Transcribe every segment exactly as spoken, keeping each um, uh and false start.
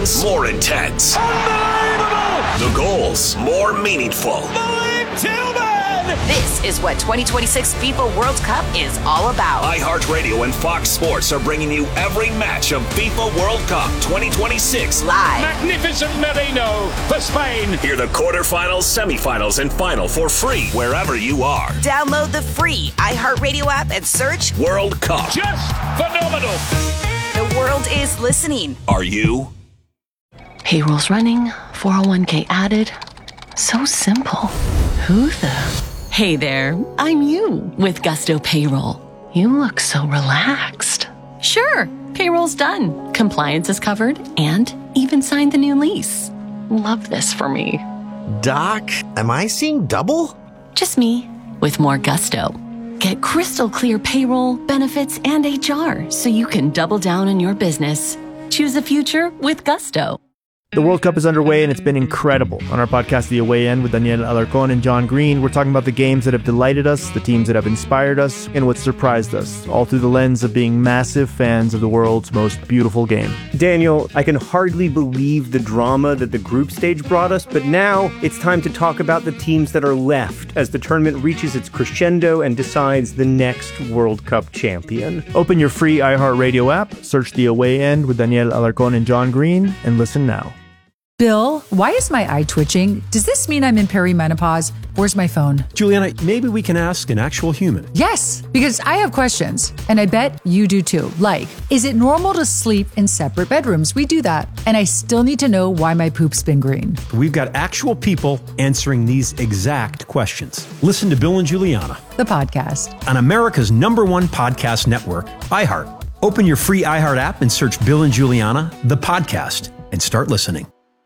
rings more intense. Unbelievable! The goals more meaningful. Malik Tillman! This is what twenty twenty-six FIFA World Cup is all about. iHeartRadio and Fox Sports are bringing you every match of FIFA World Cup twenty twenty-six. Live. Magnificent Merino for Spain. Hear the quarterfinals, semifinals, and final for free wherever you are. Download the free iHeartRadio app and search World Cup. Just phenomenal. The world is listening. Are you? Payroll's running, four oh one k added. So simple. Who the... Hey there, I'm you with Gusto Payroll. You look so relaxed. Sure, payroll's done. Compliance is covered and even signed the new lease. Love this for me. Doc, am I seeing double? Just me with more Gusto. Get crystal clear payroll, benefits, and H R so you can double down on your business. Choose a future with Gusto. The World Cup is underway and it's been incredible. On our podcast, The Away End, with Daniel Alarcón and John Green, we're talking about the games that have delighted us, the teams that have inspired us, and what surprised us, all through the lens of being massive fans of the world's most beautiful game. Daniel, I can hardly believe the drama that the group stage brought us, but now it's time to talk about the teams that are left as the tournament reaches its crescendo and decides the next World Cup champion. Open your free iHeartRadio app, search The Away End with Daniel Alarcón and John Green, and listen now. Bill, why is my eye twitching? Does this mean I'm in perimenopause? Where's my phone? Juliana, maybe we can ask an actual human. Yes, because I have questions, and I bet you do too. Like, is it normal to sleep in separate bedrooms? We do that. And I still need to know why my poop's been green. We've got actual people answering these exact questions. Listen to Bill and Juliana, the podcast, on America's number one podcast network, iHeart. Open your free iHeart app and search Bill and Juliana, the podcast, and start listening.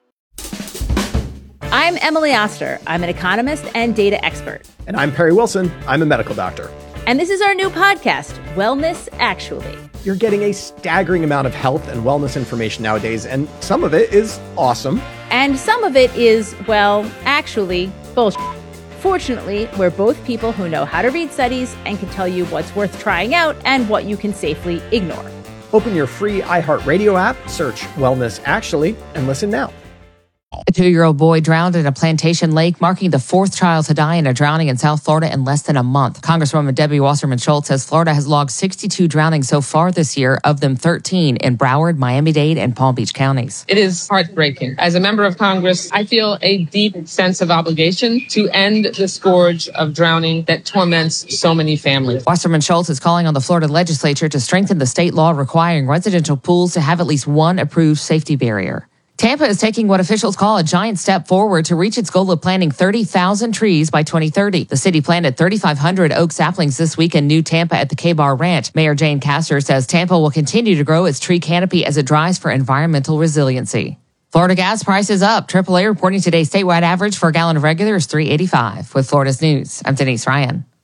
I'm Emily Oster. I'm an economist and data expert. And I'm Perry Wilson. I'm a medical doctor. And this is our new podcast, Wellness Actually. You're getting a staggering amount of health and wellness information nowadays, and some of it is awesome. And some of it is, well, actually, bullshit. Fortunately, we're both people who know how to read studies and can tell you what's worth trying out and what you can safely ignore. Open your free iHeartRadio app, search Wellness Actually, and listen now. A two-year-old boy drowned in a Plantation Lake, marking the fourth child to die in a drowning in South Florida in less than a month. Congresswoman Debbie Wasserman Schultz says Florida has logged sixty-two drownings so far this year, of them thirteen in Broward, Miami-Dade, and Palm Beach counties. It is heartbreaking. As a member of Congress, I feel a deep sense of obligation to end the scourge of drowning that torments so many families. Wasserman Schultz is calling on the Florida legislature to strengthen the state law requiring residential pools to have at least one approved safety barrier. Tampa is taking what officials call a giant step forward to reach its goal of planting thirty thousand trees by twenty thirty. The city planted thirty-five hundred oak saplings this week in New Tampa at the K-Bar Ranch. Mayor Jane Castor says Tampa will continue to grow its tree canopy as it drives for environmental resiliency. Florida gas prices up. triple A reporting today's statewide average for a gallon of regular is three eighty-five. With Florida's news, I'm Denise Ryan.